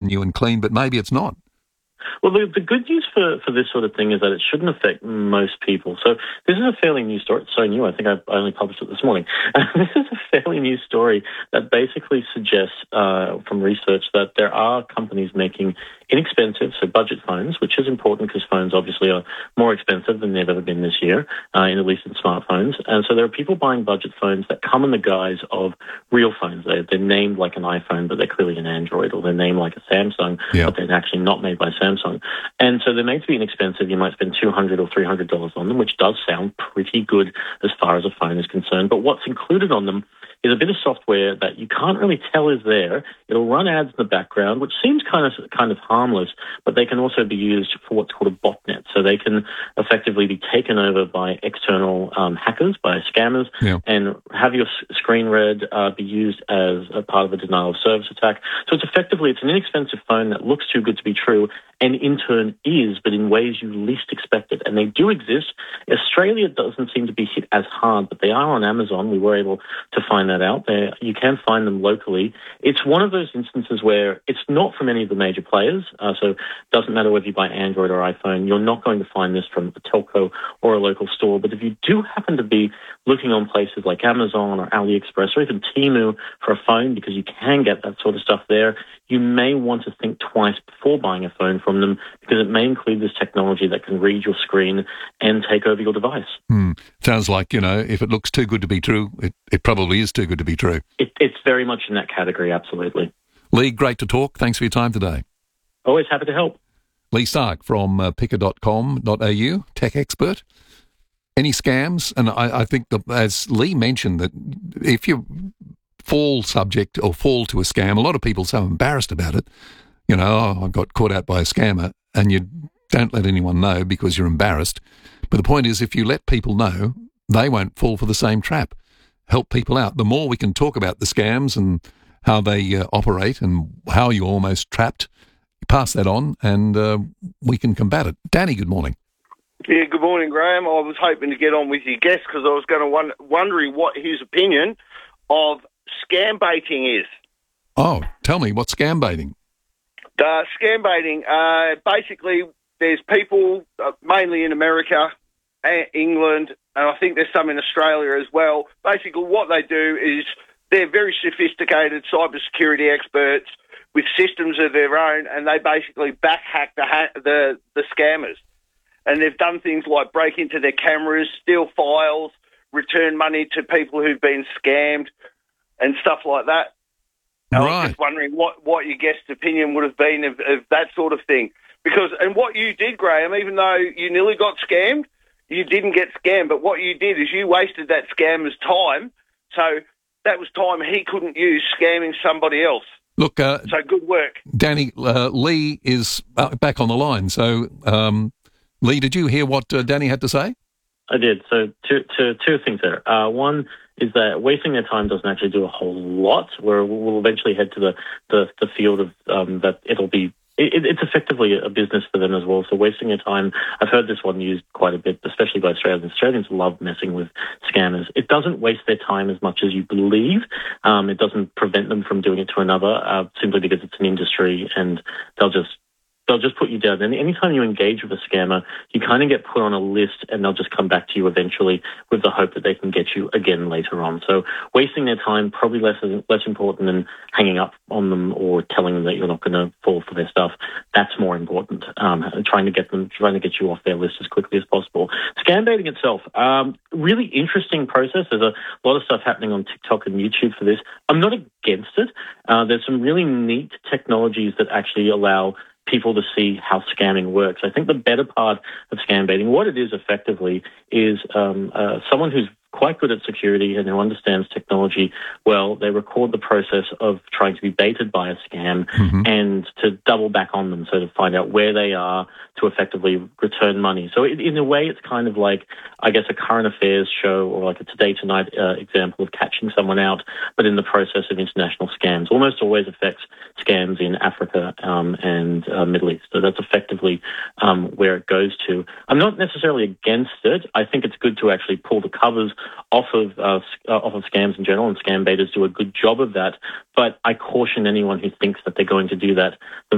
new and clean, but maybe it's not. Well, the good news for this sort of thing is that it shouldn't affect most people. So this is a fairly new story. It's so new, I think I only published it this morning. This is a fairly new story that basically suggests from research that there are companies making inexpensive, so budget phones, which is important because phones obviously are more expensive than they've ever been this year, at least in smartphones. And so there are people buying budget phones that come in the guise of real phones. They're named like an iPhone, but they're clearly an Android, or they're named like a Samsung, but they're actually not made by Samsung. And so they're made to be inexpensive. You might spend $200 or $300 on them, which does sound pretty good as far as a phone is concerned. But what's included on them is a bit of software that you can't really tell is there. It'll run ads in the background, which seems kind of harmless, but they can also be used for what's called a botnet. So they can effectively be taken over by external hackers, by scammers, and have your screen read, be used as a part of a denial of service attack. So it's an inexpensive phone that looks too good to be true, and in turn is, but in ways you least expect it. And they do exist. Australia doesn't seem to be hit as hard, but they are on Amazon. We were able to find that out. You can find them locally. It's one of those instances where it's not from any of the major players, so it doesn't matter whether you buy Android or iPhone. You're not going to find this from a telco or a local store. But if you do happen to be looking on places like Amazon or AliExpress or even Temu for a phone, because you can get that sort of stuff there, you may want to think twice before buying a phone from them, because it may include this technology that can read your screen and take over your device. Sounds like, if it looks too good to be true, it probably is too good to be true. It's very much in that category, absolutely. Lee, great to talk. Thanks for your time today. Always happy to help. Lee Stark from picker.com.au, tech expert. Any scams? And I think, as Lee mentioned, that if you fall subject or fall to a scam, a lot of people are so embarrassed about it. I got caught out by a scammer, and you don't let anyone know because you're embarrassed. But the point is, if you let people know, they won't fall for the same trap. Help people out. The more we can talk about the scams and how they operate and how you're almost trapped, pass that on and we can combat it. Danny, good morning. Yeah, good morning, Graham. I was hoping to get on with your guest because I was going to wondering what his opinion of scam baiting is. Oh, tell me, what's scam baiting? Scam baiting, basically there's people, mainly in America, England, and I think there's some in Australia as well. Basically what they do is they're very sophisticated cybersecurity experts with systems of their own, and they basically back-hack the scammers. And they've done things like break into their cameras, steal files, return money to people who've been scammed and stuff like that. I was just wondering what your guest's opinion would have been of that sort of thing. And what you did, Graham, even though you nearly got scammed, you didn't get scammed. But what you did is you wasted that scammer's time. So that was time he couldn't use scamming somebody else. Look, so good work. Danny, Lee is back on the line. So, Lee, did you hear what Danny had to say? I did. So two things there. One is that wasting their time doesn't actually do a whole lot. We'll eventually head to the field of that it'll be. It's effectively a business for them as well. So wasting your time, I've heard this one used quite a bit, especially by Australians. Australians love messing with scammers. It doesn't waste their time as much as you believe. It doesn't prevent them from doing it to another, simply because it's an industry, and they'll just put you down. And anytime you engage with a scammer, you kind of get put on a list, and they'll just come back to you eventually with the hope that they can get you again later on. So wasting their time, probably less important than hanging up on them or telling them that you're not going to fall for their stuff. That's more important. Trying to get you off their list as quickly as possible. Scam baiting itself, really interesting process. There's a lot of stuff happening on TikTok and YouTube for this. I'm not against it. There's some really neat technologies that actually allow people to see how scamming works. I think the better part of scam baiting, what it is effectively, is someone who's quite good at security and who understands technology well. They record the process of trying to be baited by a scam and to double back on them, so to find out where they are to effectively return money. So in a way, it's kind of like, I guess, a current affairs show or like a Today Tonight example of catching someone out, but in the process of international scams. Almost always affects scams in Africa and Middle East. So that's effectively where it goes to. I'm not necessarily against it. I think it's good to actually pull the covers off of scams in general, and scam baiters do a good job of that. But I caution anyone who thinks that they're going to do that